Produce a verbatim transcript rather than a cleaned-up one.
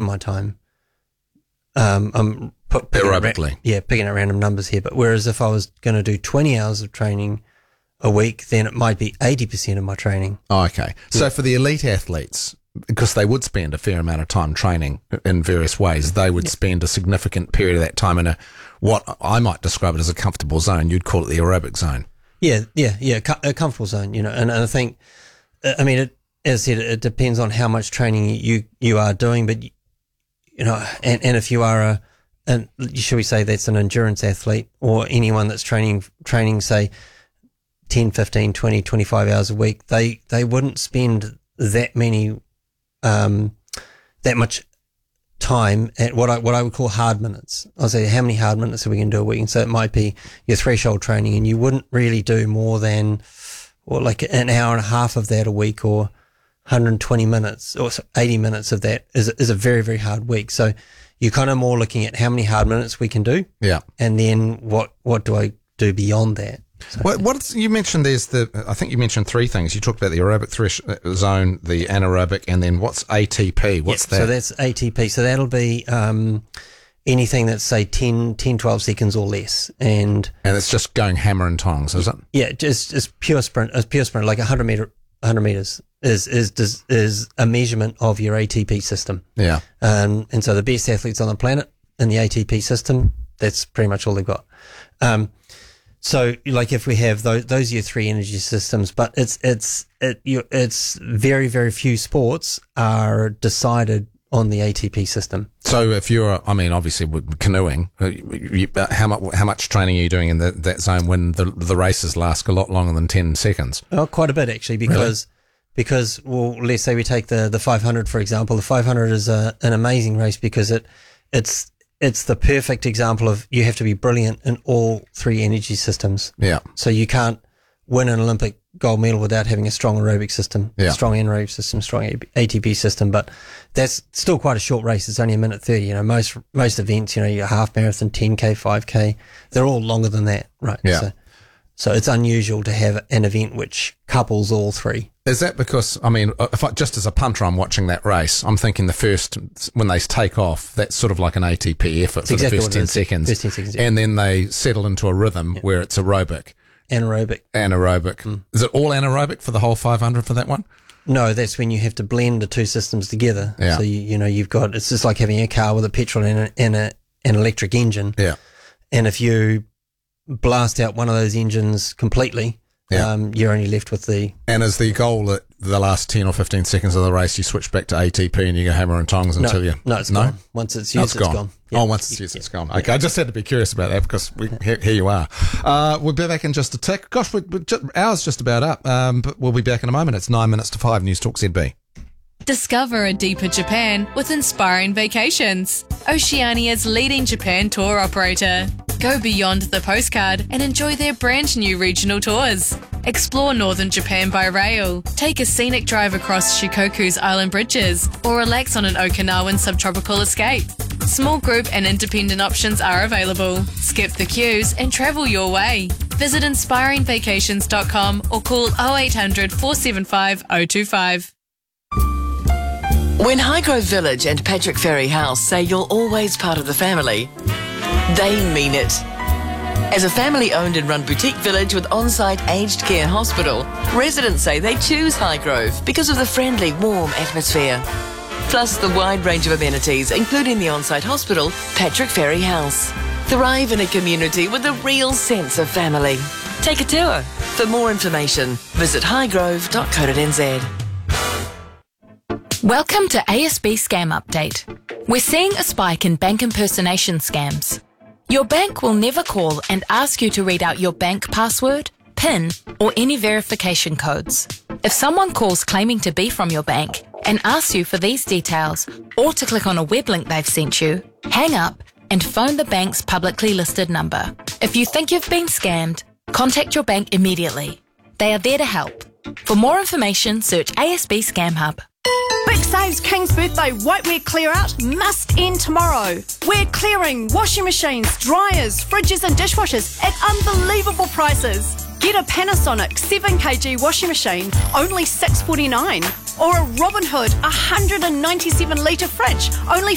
my time. Um, I'm put, picking aerobically. At, yeah, picking at random numbers here. But whereas if I was going to do twenty hours of training a week, then it might be eighty percent of my training. Oh, okay. Yeah. So for the elite athletes, because they would spend a fair amount of time training in various ways, they would yeah. spend a significant period of that time in a what I might describe it as a comfortable zone. You'd call it the aerobic zone. Yeah, yeah, yeah, a comfortable zone, you know. And, and I think, I mean, it, as I said, it depends on how much training you, you are doing, but, you know, and, and if you are a, an, should we say that's an endurance athlete or anyone that's training, training, say, ten, fifteen, twenty, twenty-five hours a week, they, they wouldn't spend that many, um, that much time at what I what I would call hard minutes. I'll say how many hard minutes are we going to do a week, and so it might be your threshold training, and you wouldn't really do more than or like an hour and a half of that a week, or one hundred twenty minutes or eighty minutes of that is is a very very hard week. So you're kind of more looking at how many hard minutes we can do, yeah, and then what what do I do beyond that. So, what, what you mentioned there's the I think you mentioned three things. You talked about the aerobic thresh zone, the anaerobic, and then what's A T P? What's yeah, that? So that's A T P. So that'll be um, anything that's say ten, ten, twelve seconds or less, and and it's just going hammer and tongs, is it? Yeah, just just pure sprint, a pure sprint, like a hundred meter, hundred meters is is is is a measurement of your A T P system. Yeah, um, and so the best athletes on the planet in the A T P system, that's pretty much all they've got. Um, So, like, if we have those, those are your three energy systems, but it's, it's, it, you, it's very, very few sports are decided on the A T P system. So if you're, I mean, obviously with canoeing, you, how much, how much training are you doing in the, that zone when the, the races last a lot longer than ten seconds? Oh, quite a bit actually, because, really? because, well, let's say we take the, the five hundred, for example. The five hundred is a, an amazing race because it, it's, It's the perfect example of you have to be brilliant in all three energy systems. Yeah. So you can't win an Olympic gold medal without having a strong aerobic system, yeah. strong anaerobic system, strong A T P system. But that's still quite a short race. It's only a minute thirty. You know, most most events, you know, your half marathon, ten K, five K, they're all longer than that, right? Yeah. So, so it's unusual to have an event which couples all three. Is that because, I mean, if I, just as a punter, I'm watching that race, I'm thinking the first, when they take off, that's sort of like an A T P effort It's for exactly the first ten what it is. seconds. First ten seconds, yeah. And then they settle into a rhythm Yeah. where it's aerobic. Anaerobic. Anaerobic. Mm. Is it all anaerobic for the whole five hundred for that one? No, that's when you have to blend the two systems together. Yeah. So, you, you know, you've got, it's just like having a car with a petrol and, a, and a, an electric engine. Yeah. And if you blast out one of those engines completely, Yeah. um, you're only left with the... And is the goal at the last ten or fifteen seconds of the race, you switch back to A T P and you go hammer and tongs No, until you... no, it's no? gone. Once it's No, used, it's it's gone. gone. Yeah. Oh, once it's used, Yeah. it's gone. Okay, I just had to be curious about that because we, here, here you are. Uh, we'll be back in just a tick. Gosh, we, we just, ours just about up, um, but we'll be back in a moment. It's nine minutes to five, News Talk Z B. Discover a deeper Japan with Inspiring Vacations, Oceania's leading Japan tour operator. Go beyond the postcard and enjoy their brand new regional tours. Explore northern Japan by rail, take a scenic drive across Shikoku's island bridges, or relax on an Okinawan subtropical escape. Small group and independent options are available. Skip the queues and travel your way. Visit inspiring vacations dot com or call oh eight hundred, four seven five, oh two five. When Highgrove Village and Patrick Ferry House say you're always part of the family, they mean it. As a family-owned and run boutique village with on-site aged care hospital, residents say they choose Highgrove because of the friendly, warm atmosphere. Plus the wide range of amenities, including the on-site hospital, Patrick Ferry House. Thrive in a community with a real sense of family. Take a tour. For more information, visit highgrove dot co dot n z. Welcome to A S B Scam Update. We're seeing a spike in bank impersonation scams. Your bank will never call and ask you to read out your bank password, PIN, or any verification codes. If someone calls claiming to be from your bank and asks you for these details or to click on a web link they've sent you, hang up and phone the bank's publicly listed number. If you think you've been scammed, contact your bank immediately. They are there to help. For more information, search A S B Scam Hub. Big Saves King's Birthday Whiteware Clear Out must end tomorrow. We're clearing washing machines, dryers, fridges and dishwashers at unbelievable prices. Get a Panasonic seven kilogram washing machine, only six forty-nine, or a Robin Hood one hundred ninety-seven litre fridge, only